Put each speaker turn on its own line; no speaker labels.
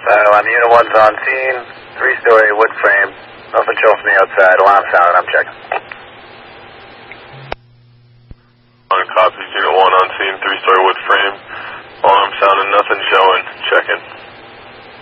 I'm Unit 1's on scene, 3-story wood frame. Nothing shows me outside. Alarm sound, I'm checking.